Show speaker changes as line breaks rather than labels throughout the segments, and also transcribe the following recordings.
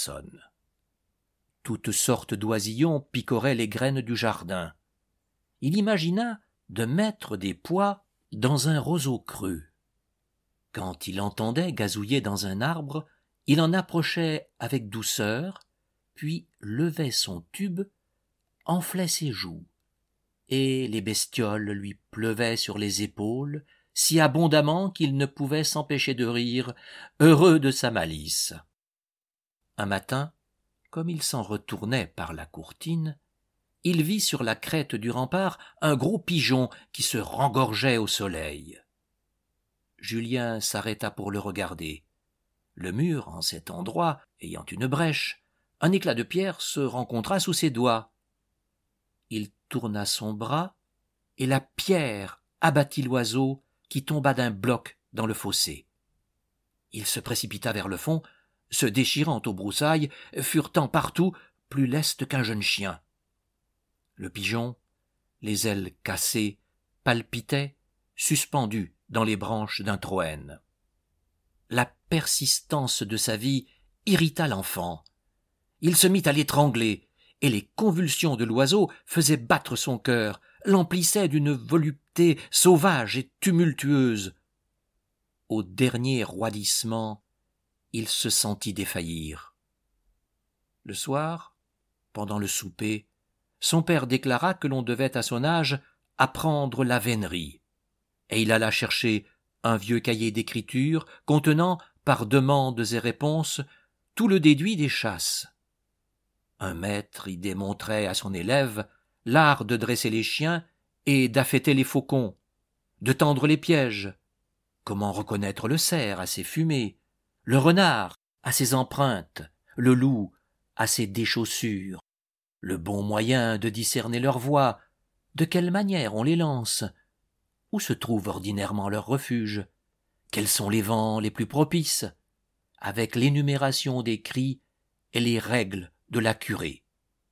personne. Toutes sortes d'oisillons picoraient les graines du jardin. Il imagina de mettre des pois dans un roseau creux. Quand il entendait gazouiller dans un arbre, il en approchait avec douceur, puis levait son tube, enflait ses joues, et les bestioles lui pleuvaient sur les épaules, si abondamment qu'il ne pouvait s'empêcher de rire, heureux de sa malice. Un matin, comme il s'en retournait par la courtine, il vit sur la crête du rempart un gros pigeon qui se rengorgeait au soleil. Julien s'arrêta pour le regarder. Le mur, en cet endroit, ayant une brèche, un éclat de pierre se rencontra sous ses doigts. Il tourna son bras, et la pierre abattit l'oiseau qui tomba d'un bloc dans le fossé. Il se précipita vers le fond, se déchirant aux broussailles, furetant partout, plus leste qu'un jeune chien. Le pigeon, les ailes cassées, palpitait, suspendu dans les branches d'un troène. La persistance de sa vie irrita l'enfant. Il se mit à l'étrangler, et les convulsions de l'oiseau faisaient battre son cœur, l'emplissaient d'une volupté sauvage et tumultueuse. Au dernier roidissement, il se sentit défaillir. Le soir, pendant le souper, son père déclara que l'on devait à son âge apprendre la vénerie, et il alla chercher un vieux cahier d'écriture contenant, par demandes et réponses, tout le déduit des chasses. Un maître y démontrait à son élève l'art de dresser les chiens et d'affêter les faucons, de tendre les pièges, comment reconnaître le cerf à ses fumées, le renard à ses empreintes, le loup à ses déchaussures, le bon moyen de discerner leur voix, de quelle manière on les lance, où se trouve ordinairement leur refuge, quels sont les vents les plus propices, avec l'énumération des cris et les règles de la curée.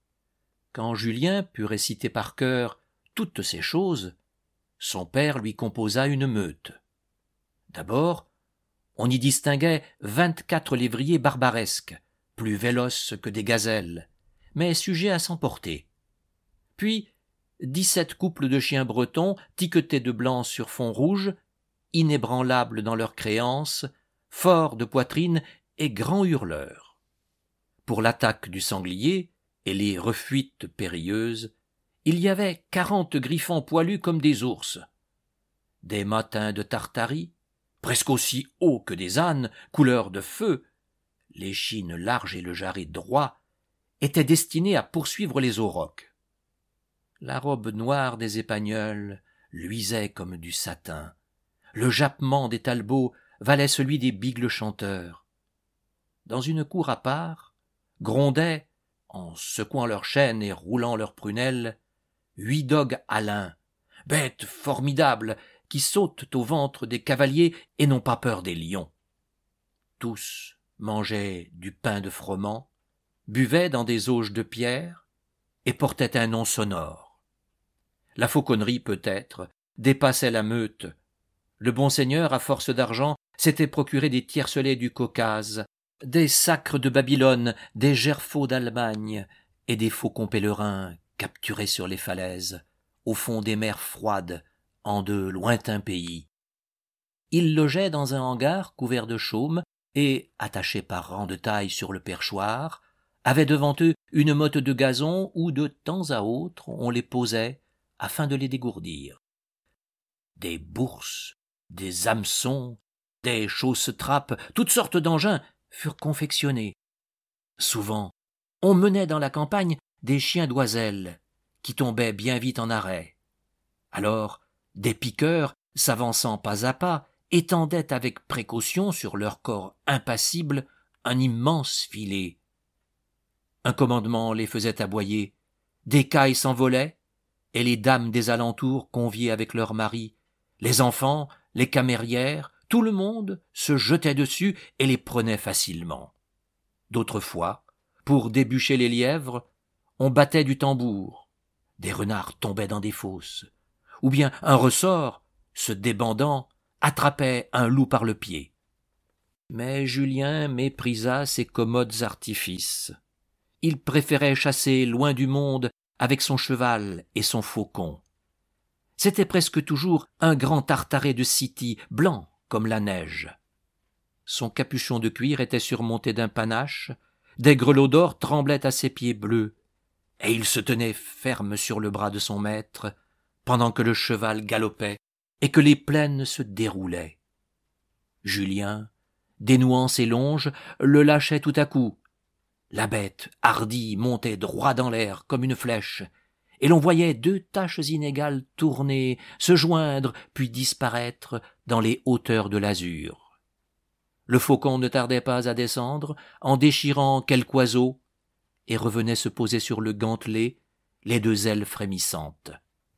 Quand Julien put réciter par cœur toutes ces choses, son père lui composa une meute. D'abord, on y distinguait 24 lévriers barbaresques, plus véloces que des gazelles, mais sujets à s'emporter. Puis 17 couples de chiens bretons tiquetés de blanc sur fond rouge, inébranlables dans leurs créances, forts de poitrine et grands hurleurs. Pour l'attaque du sanglier et les refuites périlleuses, il y avait 40 griffons poilus comme des ours. Des mâtins de Tartarie, presque aussi hauts que des ânes, couleur de feu, l'échine large et le jarret droit, étaient destinés à poursuivre les aurochs. La robe noire des épagnols luisait comme du satin. Le jappement des talbots valait celui des bigles chanteurs. Dans une cour à part, grondaient, en secouant leurs chaînes et roulant leurs prunelles, 8 dogues alins, bêtes formidables qui sautent au ventre des cavaliers et n'ont pas peur des lions. Tous mangeaient du pain de froment, buvaient dans des auges de pierre et portaient un nom sonore. La fauconnerie, peut-être, dépassait la meute. Le bon seigneur, à force d'argent, s'était procuré des tiercelets du Caucase, des sacres de Babylone, des gerfauts d'Allemagne et des faucons pèlerins capturés sur les falaises, au fond des mers froides, en de lointains pays. Ils logeaient dans un hangar couvert de chaume et, attachés par rang de taille sur le perchoir, avaient devant eux une motte de gazon où, de temps à autre, on les posait afin de les dégourdir. Des bourses, des hameçons, des chausses-trappes, toutes sortes d'engins furent confectionnés. Souvent, on menait dans la campagne des chiens d'oiselle qui tombaient bien vite en arrêt. Alors, des piqueurs, s'avançant pas à pas, étendaient avec précaution sur leur corps impassible un immense filet. Un commandement les faisait aboyer, des cailles s'envolaient, et les dames des alentours conviées avec leurs maris, les enfants, les camérières, tout le monde se jetait dessus et les prenait facilement. D'autres fois, pour débûcher les lièvres, on battait du tambour, des renards tombaient dans des fosses, ou bien un ressort, se débandant, attrapait un loup par le pied. Mais Julien méprisa ces commodes artifices. Il préférait chasser loin du monde avec son cheval et son faucon. C'était presque toujours un grand tartaret de City, blanc comme la neige. Son capuchon de cuir était surmonté d'un panache, des grelots d'or tremblaient à ses pieds bleus, et il se tenait ferme sur le bras de son maître, pendant que le cheval galopait et que les plaines se déroulaient. Julien, dénouant ses longes, le lâchait tout à coup. La bête, hardie, montait droit dans l'air comme une flèche, et l'on voyait deux taches inégales tourner, se joindre, puis disparaître dans les hauteurs de l'azur. Le faucon ne tardait pas à descendre, en déchirant quelque oiseau, et revenait se poser sur le gantelet, les deux ailes frémissantes.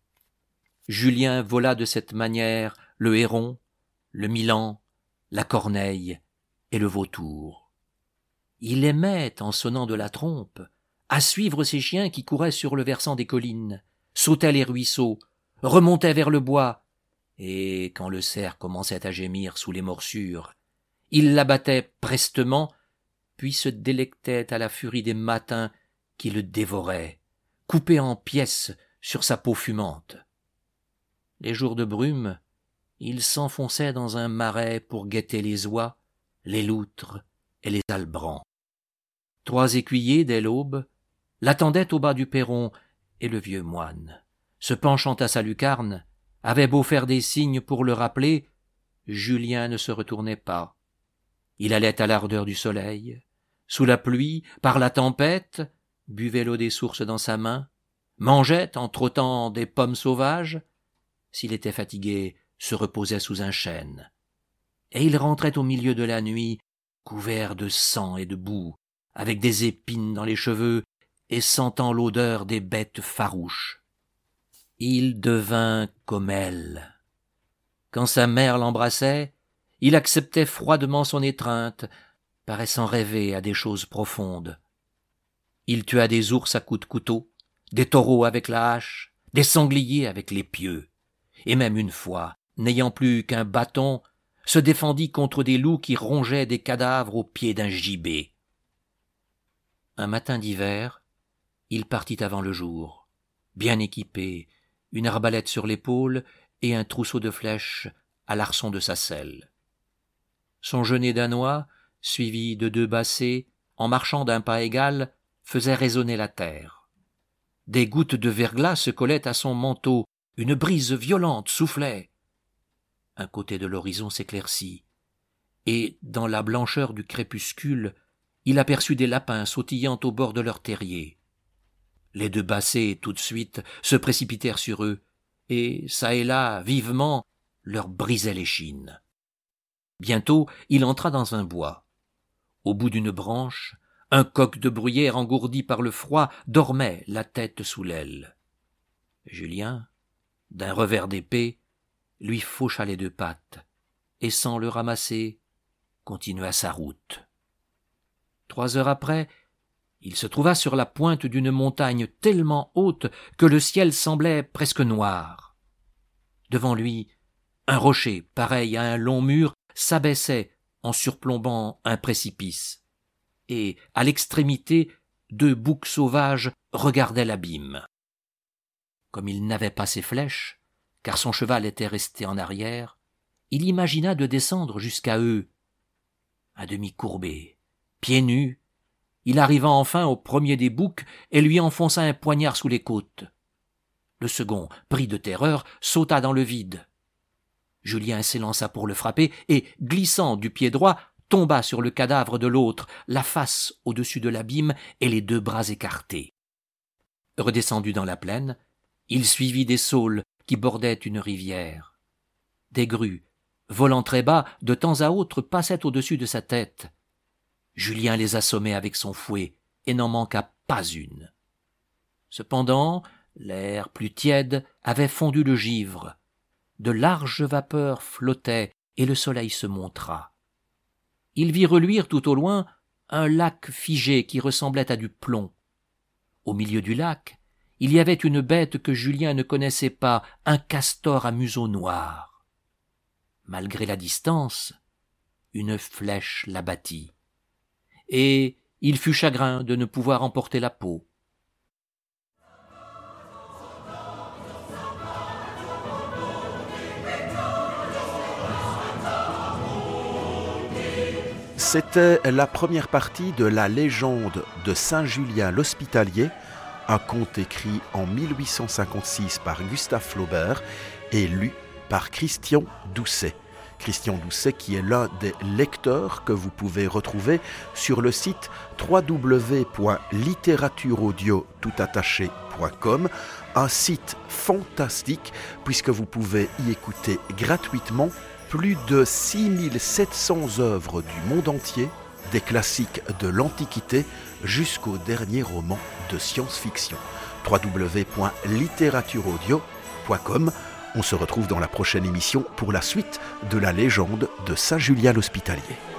Julien vola de cette manière le héron, le milan, la corneille et le vautour. Il aimait, en sonnant de la trompe, à suivre ces chiens qui couraient sur le versant des collines, sautaient les ruisseaux, remontaient vers le bois, et, quand le cerf commençait à gémir sous les morsures, il l'abattait prestement, puis se délectait à la furie des matins qui le dévoraient, coupé en pièces sur sa peau fumante. Les jours de brume, il s'enfonçait dans un marais pour guetter les oies, les loutres et les albrans. 3 écuyers, dès l'aube, l'attendaient au bas du perron, et le vieux moine, se penchant à sa lucarne, avait beau faire des signes pour le rappeler, Julien ne se retournait pas. Il allait à l'ardeur du soleil, sous la pluie, par la tempête, buvait l'eau des sources dans sa main, mangeait en trottant des pommes sauvages, s'il était fatigué, se reposait sous un chêne. Et il rentrait au milieu de la nuit, couvert de sang et de boue, avec des épines dans les cheveux et sentant l'odeur des bêtes farouches. Il devint comme elle. Quand sa mère l'embrassait, il acceptait froidement son étreinte, paraissant rêver à des choses profondes. Il tua des ours à coups de couteau, des taureaux avec la hache, des sangliers avec les pieux, et même une fois, n'ayant plus qu'un bâton, se défendit contre des loups qui rongeaient des cadavres au pied d'un gibet. Un matin d'hiver, il partit avant le jour, bien équipé, une arbalète sur l'épaule et un trousseau de flèches à l'arçon de sa selle. Son genêt danois, suivi de 2 bâssés, en marchant d'un pas égal, faisait résonner la terre. Des gouttes de verglas se collaient à son manteau, une brise violente soufflait. Un côté de l'horizon s'éclaircit, et, dans la blancheur du crépuscule, il aperçut des lapins sautillant au bord de leur terrier. Les 2 bâssés, tout de suite, se précipitèrent sur eux, et, çà et là, vivement, leur brisaient l'échine. Bientôt, il entra dans un bois. Au bout d'une branche, un coq de bruyère engourdi par le froid dormait, la tête sous l'aile. Julien, d'un revers d'épée, lui faucha les 2 pattes, et sans le ramasser, continua sa route. 3 heures après, il se trouva sur la pointe d'une montagne tellement haute que le ciel semblait presque noir. Devant lui, un rocher, pareil à un long mur, s'abaissait en surplombant un précipice, et, à l'extrémité, 2 boucs sauvages regardaient l'abîme. Comme il n'avait pas ses flèches, car son cheval était resté en arrière, il imagina de descendre jusqu'à eux. À demi courbé, pieds nus, il arriva enfin au premier des boucs et lui enfonça un poignard sous les côtes. Le second, pris de terreur, sauta dans le vide. Julien s'élança pour le frapper et, glissant du pied droit, tomba sur le cadavre de l'autre, la face au-dessus de l'abîme et les 2 bras écartés. Redescendu dans la plaine, il suivit des saules qui bordaient une rivière. Des grues, volant très bas, de temps à autre passaient au-dessus de sa tête. Julien les assommait avec son fouet et n'en manqua pas une. Cependant, l'air plus tiède avait fondu le givre. De larges vapeurs flottaient et le soleil se montra. Il vit reluire tout au loin un lac figé qui ressemblait à du plomb. Au milieu du lac, il y avait une bête que Julien ne connaissait pas, un castor à museau noir. Malgré la distance, une flèche l'abattit. Et il fut chagrin de ne pouvoir emporter la peau.
C'était la première partie de la légende de Saint Julien l'Hospitalier, un conte écrit en 1856 par Gustave Flaubert et lu par Christian Doucet. Christian Doucet qui est l'un des lecteurs que vous pouvez retrouver sur le site www.literatureaudio.com, un site fantastique puisque vous pouvez y écouter gratuitement plus de 6700 œuvres du monde entier, des classiques de l'Antiquité jusqu'au dernier roman de science-fiction. www.literatureaudio.com. On se retrouve dans la prochaine émission pour la suite de la légende de Saint Julien l'Hospitalier.